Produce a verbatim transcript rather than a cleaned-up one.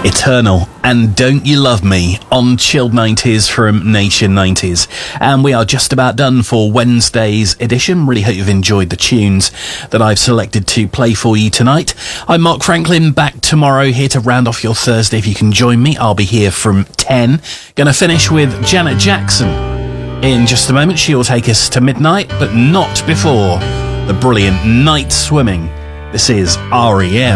Eternal and Don't You Love Me on Chilled nineties from Nation nineties. And we are just about done for Wednesday's edition. Really hope you've enjoyed the tunes that I've selected to play for you tonight. I'm Mark Franklin, back tomorrow here to round off your Thursday. If you can join me, I'll be here from ten. Gonna finish with Janet Jackson in just a moment. She'll take us to midnight, but not before the brilliant Night Swimming. This is R E M.